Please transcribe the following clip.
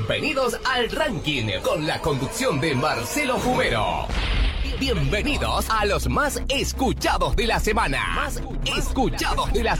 Bienvenidos al ranking con la conducción de Marcelo Fumero. Bienvenidos a los más escuchados de la semana. Más escuchados de la